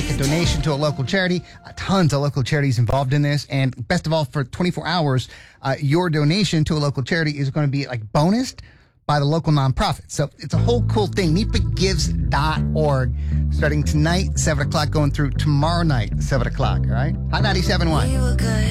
make a donation to a local charity. Tons of local charities involved in this. And best of all, for 24 hours, your donation to a local charity is going to be like bonused by the local nonprofit. So it's a whole cool thing. NEPAgives.org. Starting tonight, 7 o'clock, going through tomorrow night, 7 o'clock. All right? Hot 97.1.